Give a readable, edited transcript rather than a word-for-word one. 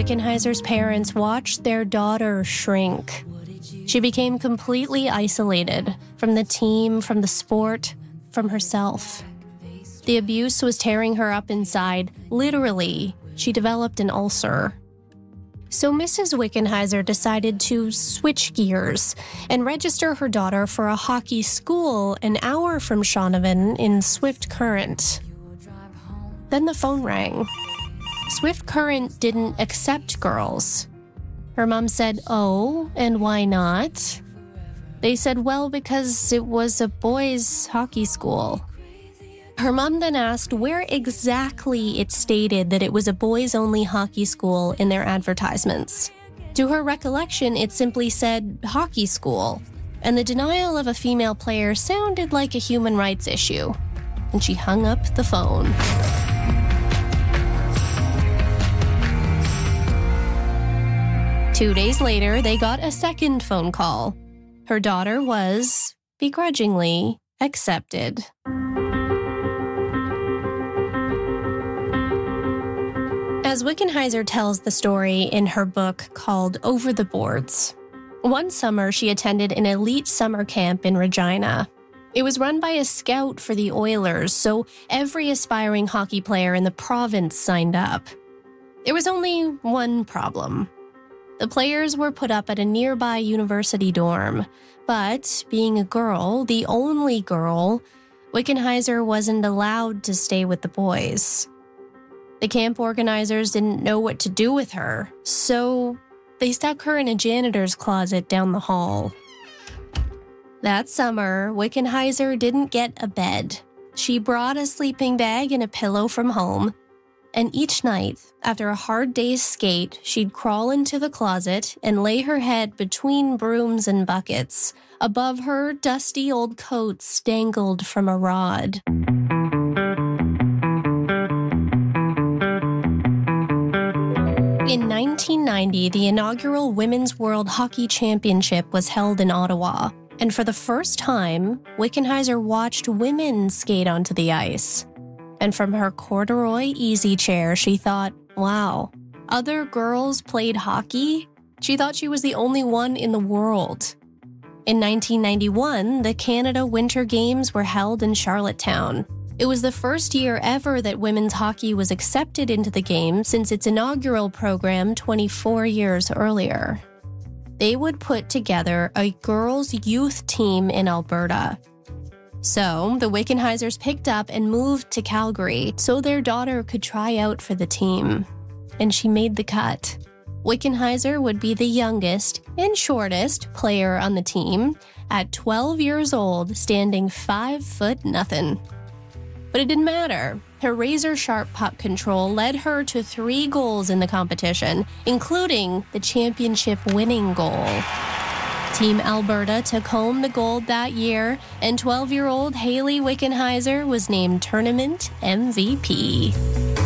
Wickenheiser's parents watched their daughter shrink. She became completely isolated from the team, from the sport, from herself. The abuse was tearing her up inside. Literally, she developed an ulcer. So Mrs. Wickenheiser decided to switch gears and register her daughter for a hockey school an hour from Shaunavon in Swift Current. Then the phone rang. Swift Current didn't accept girls. Her mom said, "Oh, and why not?" They said, "Well, because it was a boys' hockey school." Her mom then asked where exactly it stated that it was a boys-only hockey school in their advertisements. To her recollection, it simply said hockey school, and the denial of a female player sounded like a human rights issue. And she hung up the phone. Two days later, they got a second phone call. Her daughter was, begrudgingly, accepted. As Wickenheiser tells the story in her book called Over the Boards, one summer she attended an elite summer camp in Regina. It was run by a scout for the Oilers, so every aspiring hockey player in the province signed up. There was only one problem. The players were put up at a nearby university dorm, but being a girl, the only girl, Wickenheiser wasn't allowed to stay with the boys. The camp organizers didn't know what to do with her, so they stuck her in a janitor's closet down the hall. That summer, Wickenheiser didn't get a bed. She brought a sleeping bag and a pillow from home, and each night, after a hard day's skate, she'd crawl into the closet and lay her head between brooms and buckets. Above her, dusty old coats dangled from a rod. In 1990, the inaugural Women's World Hockey Championship was held in Ottawa, and for the first time, Wickenheiser watched women skate onto the ice. And from her corduroy easy chair, she thought, wow, other girls played hockey? She thought she was the only one in the world. In 1991, the Canada Winter Games were held in Charlottetown. It was the first year ever that women's hockey was accepted into the game since its inaugural program 24 years earlier. They would put together a girls' youth team in Alberta. So, the Wickenheisers picked up and moved to Calgary so their daughter could try out for the team. And she made the cut. Wickenheiser would be the youngest and shortest player on the team at 12 years old, standing 5'0". But it didn't matter. Her razor-sharp puck control led her to 3 goals in the competition, including the championship-winning goal. Team Alberta took home the gold that year, and 12-year-old Hayley Wickenheiser was named tournament MVP.